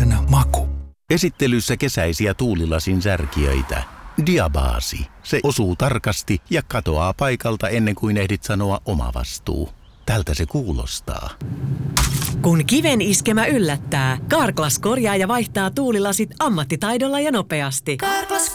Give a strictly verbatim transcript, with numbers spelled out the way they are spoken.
tuulilasin maku. Esittelyssä kesäisiä tuulilasin särkijöitä. Diabaasi. Se osuu tarkasti ja katoaa paikalta ennen kuin ehdit sanoa oma vastuu. Tältä se kuulostaa. Kun kiven iskemä yllättää, Carglass korjaa ja vaihtaa tuulilasit ammattitaidolla ja nopeasti. Carglass